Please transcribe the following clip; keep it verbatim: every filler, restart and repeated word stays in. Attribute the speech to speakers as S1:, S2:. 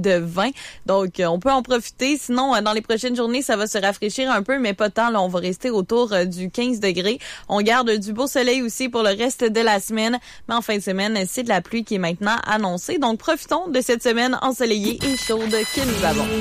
S1: de vingt. Donc, on peut en profiter. Sinon, dans les prochaines journées, ça va se rafraîchir un peu, mais pas tant. Là, on va rester autour du quinze degrés. On garde du beau soleil aussi pour le reste de la semaine. Mais en fin de semaine, c'est de la pluie qui est maintenant annoncée. Donc, profitons de cette semaine ensoleillée et chaude que nous avons.